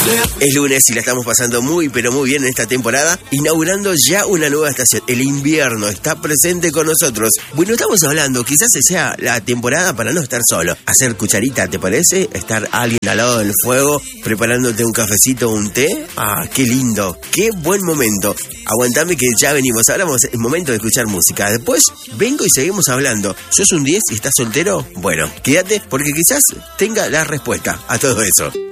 Es lunes y la estamos pasando muy pero muy bien en esta temporada, inaugurando ya una nueva estación. El invierno está presente con nosotros. Bueno, estamos hablando, quizás sea la temporada para no estar solo. Hacer cucharita, ¿te parece? Estar alguien al lado del fuego, preparándote un cafecito o un té. Ah, qué lindo, qué buen momento. Aguantame que ya venimos, ahora es momento de escuchar música. Después vengo y seguimos hablando. ¿Sos un 10 y estás soltero? Bueno, quédate porque quizás tenga la respuesta a todo eso.